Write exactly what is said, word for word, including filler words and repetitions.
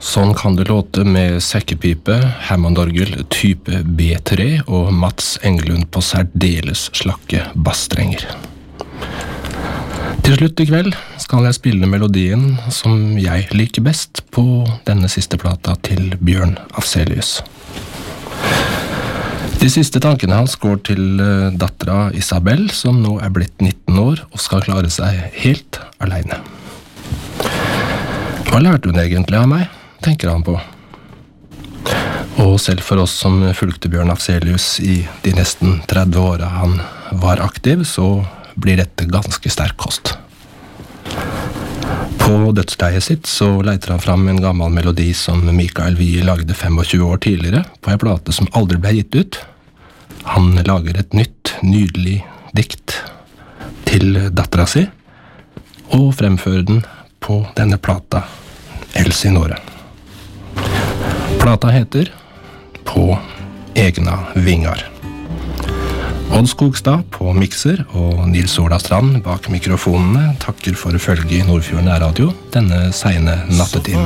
Sånn kan det låte med sekkepipe, Hammondorgel type B tre og Mats Englund på særdeles slakke bassstrenger. Til slutt i kveld skal jeg spille melodien som jeg liker best på denne siste plata til Bjørn Afzelius. De siste tankene hans går til dattera Isabel, som nå er blitt nitten år og skal klare seg helt alene. Hva lærte hun egentlig av meg, tenker han på. Og selv for oss som fulgte Bjørn Afzelius i de nesten tretti årene han var aktiv, så blir dette ganske sterk kost. På dødsleiet sitt så leiter han fram en gammel melodi som Mikael Wiehe lagde tjuefem år tidligere på en plate som aldri ble gitt ut. Han lager et nytt, nydelig dikt til dattera si, og fremfører den på denne plata, Elsinore. Plata heter På egna vingar. Odd Skogstad på mikser og Nils Ola Strand bak mikrofonene takker for følge i Nordfjord Nærradio denne sene nattetime.